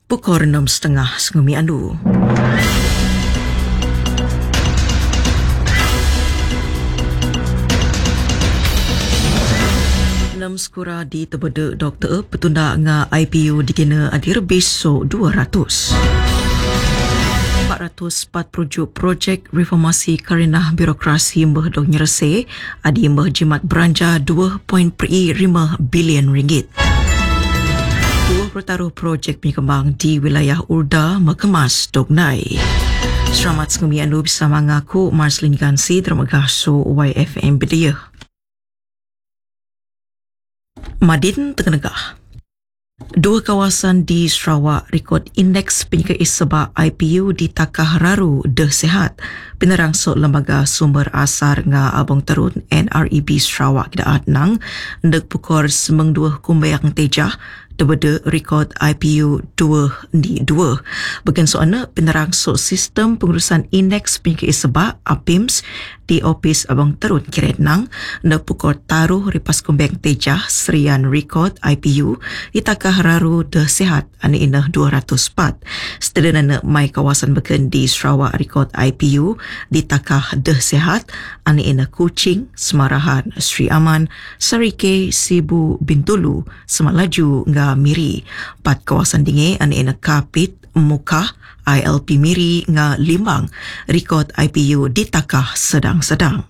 Pukul 6.30 Sengumi Andu. Enam skura di tebeda Dr. Petunda nga IPU dikena adir besok 200. 440 projek reformasi karenah birokrasi mbah dok nyerese adi mbah jimat beranja 2.5 bilion ringgit. Dua pertaruh projek penyekembang di wilayah Urda mengemas dok naik. Selamat sengumi anda bersama aku Marcelin Gansi terima kasih YFM Bedia. Madin Tengah. Dua kawasan di Sarawak rekod indeks penyakit isbah IPU di Takah Raru dah sihat. Penerang sok lembaga sumber asar nga Abang Terun NREB Sarawak kita adnang ndek pukor semeng dua kumbayang tejah tebeda rekod IPU 2 di 2. Bagian soalnya penerang sok sistem pengurusan indeks penyakit isbah APIMS di Opis Abang Terun Kirenang ndek pukor taruh ripas kumbayang tejah serian rekod IPU di Takah Raru dah sihat ane inah 204. Sedana mai kawasan beken di Sarawak rekod IPU di Takah dah sihat ane inah Kuching, Semarahan, Sri Aman, Sarike, Sibu, Bintulu, Semalaju nga Miri. 4 kawasan dinge ane inah Kapit, Mukah, ILP Miri nga Limbang rekod IPU di Takah sedang-sedang.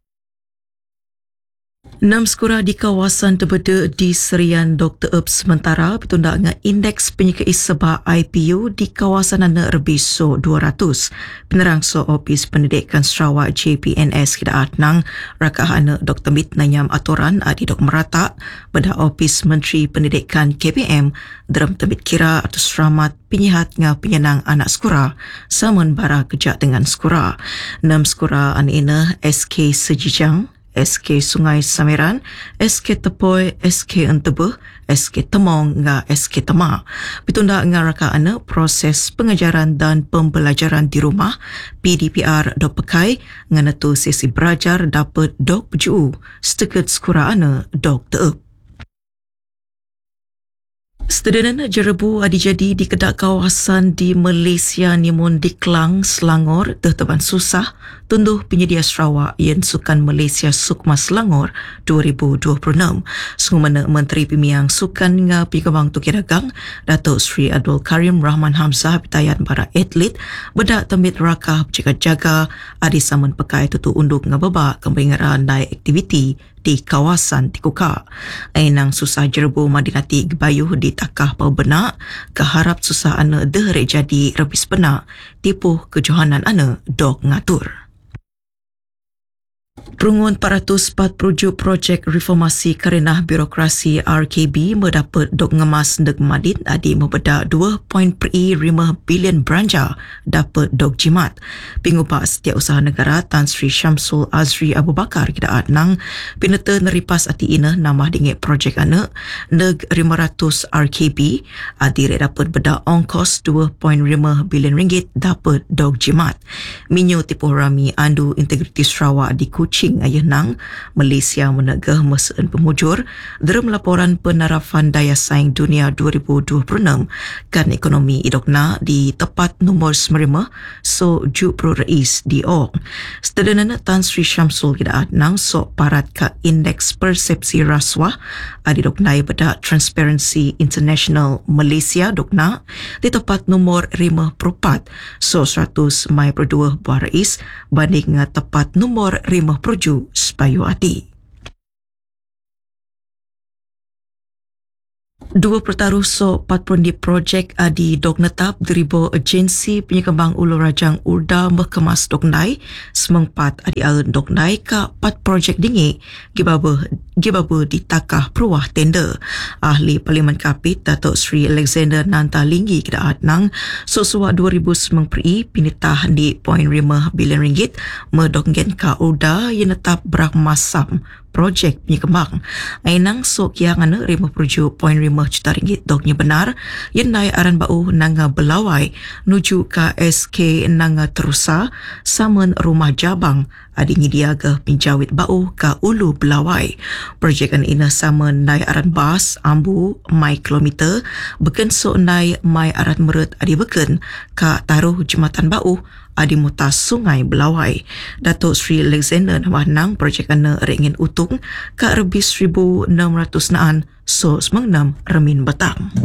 6 skura di kawasan tebeda di Serian Dr. sementara petunda dengan indeks penyakit isbah IPU di kawasan anda rebiso 200. Penerang so Opis Pendidikan Sarawak JPNS kita atnang rakah anda Dr. Mit nanyam aturan adi dok merata pada Opis Menteri Pendidikan KPM dalam tebit kira atau selamat penyihat nga penyenang anak skura samun bara kejak dengan skura. 6 skura ina SK Sejijang, SK Sungai Samiran, SK Tepoi, SK Entebeh, SK Temong nga SK Tema. Petunda nga raka ana proses pengajaran dan pembelajaran di rumah PDPR dok pekai nganatu sesi belajar dapat dok berjuu setiket skura ana dok teep. Sedana jerebu adi jadi di kedak kawasan di Malaysia nimun di Klang, Selangor, teban susah tunduh penyedia Sarawak yang Sukan Malaysia Sukma Selangor 2026. Sungguh Menteri Pemiang Sukan nga Pekebang Tukir Dagang Datuk Sri Abdul Karim Rahman Hamzah bitayan para atlet bedak temit rakah jaga-jaga adi samun pekai tutu unduk nga bebak kembengaran dai aktiviti di kawasan Tikuka. Ainang susah jerebu madinati gebayuh di Takah Pau Benak, keharap susah ana dehrek jadi rebis benak, tipuh kejohanan ana dok ngatur. Perungun 440 projek reformasi karenah birokrasi RKB mendapat dok ngemas ndek madin adi membeda 2.5 bilion beranja dapat dok jimat. Pengupas Setiausaha Negara Tan Sri Syamsul Azri Abu Bakar kita adnang pinata neripas ati ina namah dingit projek ana ndek 500 RKB adi rek dapat beda ongkos 2.5 bilion ringgit dapat dok jimat. Minyo tipuh rami andu integriti Sarawak di Kuching ayah nang Malaysia menegah meseen pemujur dalam laporan penarafan daya saing dunia 2026 kan ekonomi idokna di tepat nombor 95 so Jupru Rais di Ong. Sedana Tan Sri Syamsul kita adnang so parat ka indeks persepsi rasuah adi doknai pada Transparency International Malaysia dokna di tepat nombor 5 perempat so 100 mai per 2 buah rais banding tepat nombor 5 per Sepayu Adi. Dua pertaruh so 40 projek adi dok netap deribo agensi penyekembang Ulu Rajang Urda mengemas dok nai semengpat adi alun dok nai ka 4 projek dingi gibaba di Takah peruah tender. Ahli Parlimen Kapit Datuk Sri Alexander Nantalinggi kita adnang so suak 2009 pinitah di 0.5 bilion ringgit medok ngen ka Urda yang netap berak masam projek penyekembang. Ainang sok yang ana 57.5 juta ringgit doknya benar yang naik aran bau nanga belawai nuju ke SK nanga terusa samen rumah jabang adi ngidiaga pinjawit bau ka ulu belawai. Projek ina sama nai aran bas ambu mai kilometer beken so nai mai aran meret adi beken ka taruh jembatan bau adi mutas sungai Belawai. Datuk Sri Alexander Nawanang projek ina ringin utung ka lebih 1,600 naan so semengnam remin betang.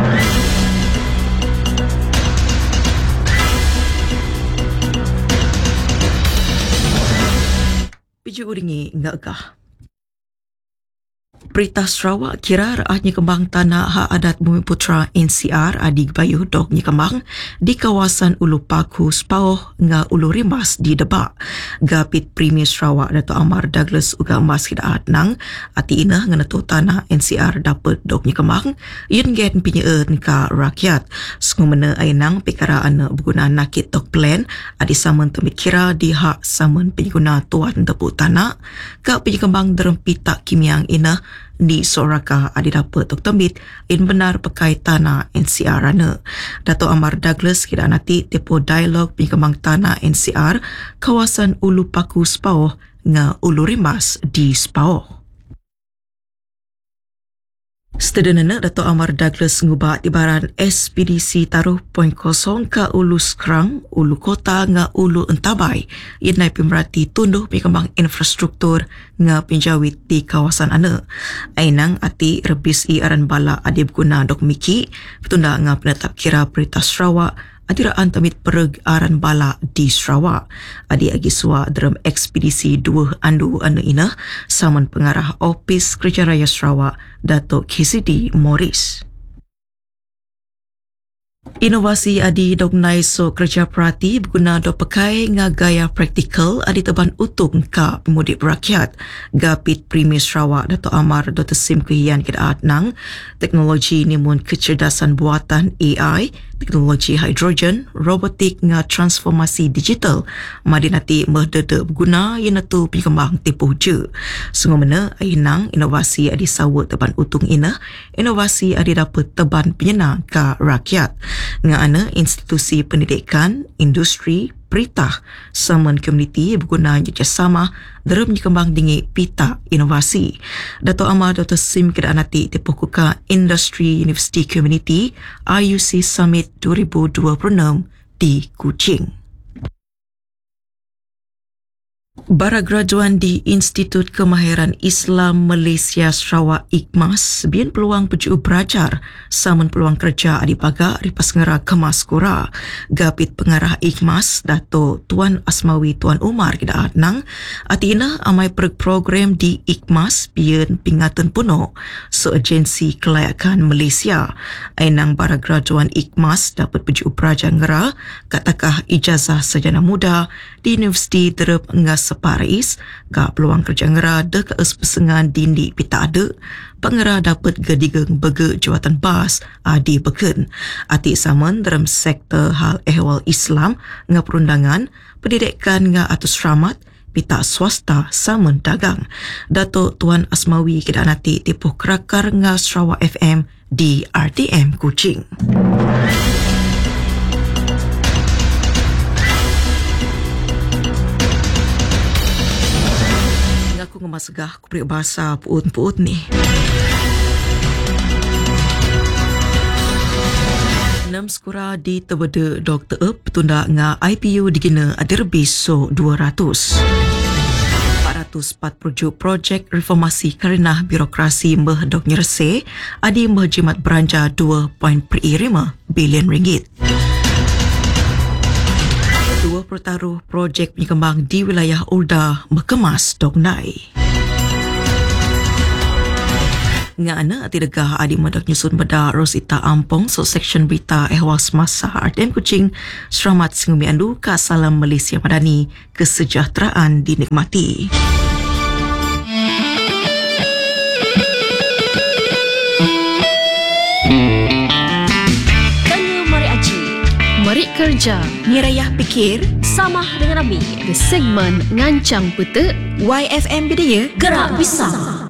Piju uringi ngagah. Berita Sarawak kira raahnya kembang tanah hak adat Bumi Putra NCR adi bayuh dok nya kembang di kawasan Ulu Paku Sepauh nga Ulu Rimas di Debak. Gapit Premier Sarawak Dato' Amar Douglas uga emas hidaat nang ati inah ngenetu tanah NCR dapat dok nya kembang yen gen pinyeen ka rakyat. Sengumena ainang pikaraan berguna nakit dok plan adi saman temit kira di hak saman pengguna tuan tepu tanah ka penyekembang derempita kimiang inah di Soraka adi dapat tok tembit in benar pakai tanah NCR rana. Dato' Amar Douglas kira nanti tepo dialog penyekembang tanah NCR kawasan Ulu Paku Sepauh nga Ulu Rimas di Sepauh. Seterusnya, Dato' Amar Douglas ngubah tibaran SPDC taruh poin kosong ke Ulu Skrang, Ulu Kota nga Ulu Entabai. Ia naik pemerhati tunduh pengembang infrastruktur nga pinjawit di kawasan ana. Ainang ati rebis i aran bala adib guna dok miki, petunda nga penetap kira Berita Sarawak adiraan tamit pereg aran bala di Sarawak. Adi agi suwa dalam ekspedisi 2 andu anu ina saman pengarah Opis Kerja Raya Sarawak Datuk KCD Morris. Inovasi adi dognai so kerja perhati berguna do pakai nga gaya praktikal adi teban utung ka pemudik rakyat. Gapit Premier Sarawak Dato' Amar Dr. Sim Kehian kidaat nang teknologi nimun kecerdasan buatan AI, teknologi hidrogen, robotik nga transformasi digital madinati merdede berguna yenatu pengembang tipu je. Sengumena ainang inovasi adi sawut teban utung ina, inovasi adi dapat teban penyenang ka rakyat. Nga ana institusi pendidikan, industri, peritah, saman komuniti berguna kerjasama dalam dikembang dingi pita inovasi. Dato' Amar Dr. Sim kira nanti dipokuka Industry University Community IUC Summit 2026 di Kuching. Para graduan di Institut Kemahiran Islam Malaysia Sarawak IKMAS bian peluang peju belajar saman peluang kerja adi paga ripas ngera kemas kura. Gapit pengarah IKMAS Dato' Tuan Asmawi Tuan Umar kidaat nang atina amai program di IKMAS bian pingatan puno so agensi kelayakan Malaysia. Ainang para graduan IKMAS dapat peju belajar ngera katakah ijazah sarjana muda di Universiti Terep Ngas Paris, ka peluang kerja ngera dek persengan dindi pita ada, pengera dapat gedigeng bege jawatan bas adi beken. Ati saman dalam sektor hal ehwal Islam nga perundangan, pendidikan nga atus ramat, pita swasta saman dagang. Dato' Tuan Asmawi kita nanti tipuh kerakar nga Sarawak FM di RTM Kuching. Aku ngemasgah ku beri bahasa puut-puut ni. 6 skura di tebede Dr. Petunda nga IPU digina adirbis so 200. 440 projek reformasi karenah birokrasi mbah dok nyerse adi mbah jimat beranja 2.5 bilion ringgit. Dua pertaruh projek penyekembang di wilayah Ulda Mekemas Dognai. Ngana ati degah adi medak nyusun beda Rosita Ampong so section berita ehwal semasa RTM Kuching selamat singumi andu ka salam Malaysia Madani kesejahteraan dinikmati. Mari kerja, Nirayah pikir, sama dengan Nabi. Di segmen Ngancang Peta, YFM Bidaya, Gerak Pisang.